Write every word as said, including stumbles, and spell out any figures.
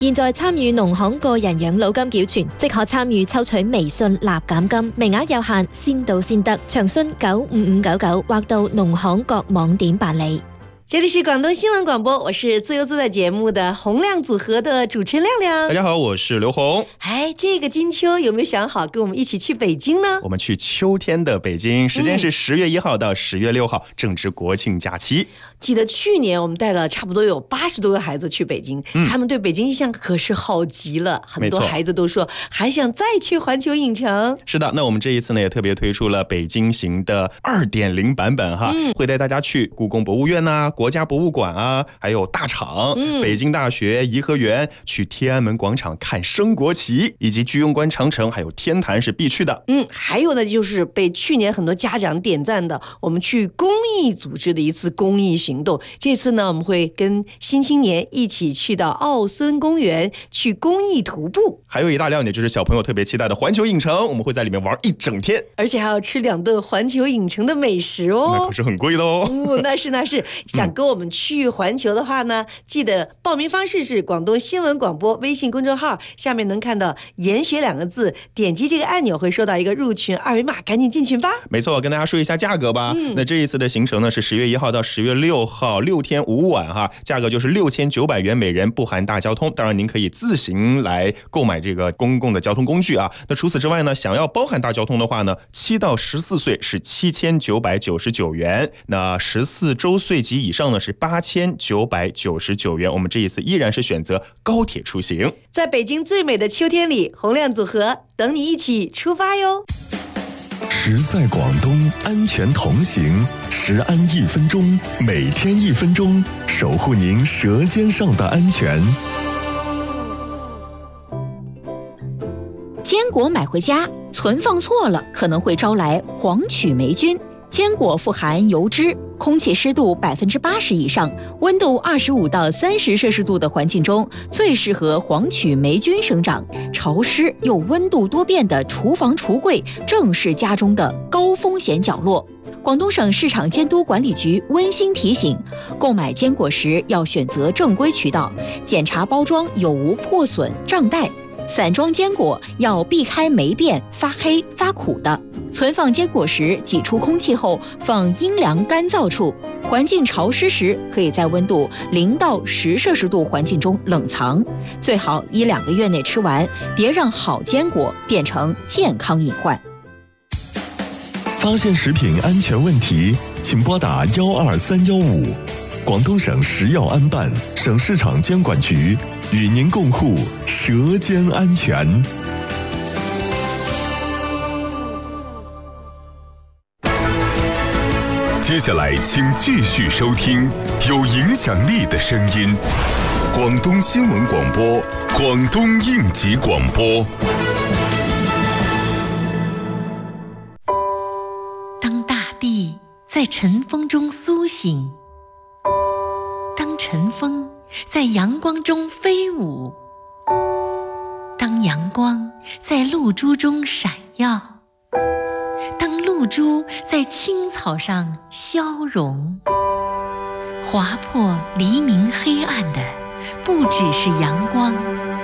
現在參與農行個人養老金繳存，即可參與抽取微信立減金，名額有限，先到先得。詳詢九五五九九或到農行各網點辦理。 这里是廣東新聞廣播，我是自由自在節目的洪亮組合的主持人亮亮。 大家好，我是劉紅。 哎，這個金秋有沒有想好跟我們一起去北京呢？ 我們去秋天的北京，時間是十月一號到十月六號，正值國慶假期。 記得去年我們帶了差不多有八十多個孩子去北京，嗯、他們對北京印象可是好極了，很多孩子都說還想再去環球影城。 是的，那我們這一次呢也特別推出了北京行的 二點零 版本哈、嗯，會帶大家去故宮博物院啊、國家博物館啊，還有大廠、嗯、北京大學、頤和園，去天安門廣場看升國旗，以及居庸關長城，還有天壇是必去的。 嗯，還有呢就是被去年很多家長點讚的，我們去公益組織的一次公益行動。這次呢我們會跟新青年一起去到奧森公園去公益徒步。 還有一大亮點就是小朋友特別期待的環球影城，我們會在裡面玩一整天， 而且還要吃兩頓環球影城的美食哦。 那可是很貴的哦。 哦，那是那是，想跟我們去環球的話呢，記得報名方式是廣東新聞廣播微信公眾號，下面能看到研學兩個字，點擊這個按鈕會收到一個入群二維碼，趕緊進群吧。 沒錯，跟大家說一下價格吧。嗯、那這一次的行程呢是十月一號到十月六號，六天五晚哈，價格就是六千九百元每人，不含大交通。當然您可以自行來購買這個公共的交通工具啊。那除此之外呢，想要包含大交通的話呢，七到十四歲是七千九百九十九元，那十四周歲及以上呢是八千九百九十九元。我們這一次依然是選擇高鐵出行。 在北京最美的秋天裡，洪亮組合等你一起出發喲。 時在廣東，安全同行，時安一分鐘，每天一分鐘，守護您舌尖上的安全。 堅果買回家，存放錯了，可能會招來黃曲霉菌。堅果富含油脂，空氣濕度百分之八十以上，溫度二十五到三十攝氏度的環境中，最適合黃曲霉菌生長。潮濕又溫度多變的廚房櫥櫃，正是家中的高風險角落。廣東省市場監督管理局溫馨提醒：購買堅果時要選擇正規渠道，檢查包裝有無破損、脹帶。散裝堅果要避開霉變、發黑、發苦的。存放堅果時，擠出空氣後放陰涼乾燥處。環境潮濕時，可以在溫度零到十攝氏度環境中冷藏。最好一兩個月內吃完，別讓好堅果變成健康隱患。 發現食品安全問題，請撥打幺二三幺五。廣東省食藥安辦、省市場監管局與您共護舌尖安全。 接下來請繼續收聽有影響力的聲音，廣東新聞廣播，廣東應急廣播。 當大地在塵封中甦醒，當塵封在陽光中飛舞，當陽光在露珠中閃耀，當露珠在青草上消融，劃破黎明黑暗的不只是陽光，